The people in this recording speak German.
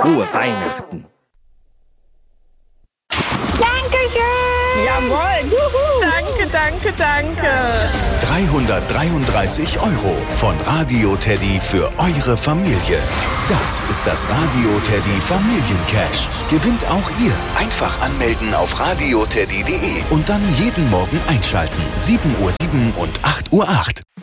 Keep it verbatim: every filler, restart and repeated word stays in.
Frohe Weihnachten. Dankeschön! Jawohl! Juhu. Danke, danke, danke! dreihundertdreiunddreißig Euro von Radio Teddy für eure Familie. Das ist das Radio Teddy Familiencash. Gewinnt auch ihr. Einfach anmelden auf radioteddy punkt de und dann jeden Morgen einschalten. sieben Uhr sieben und acht Uhr acht.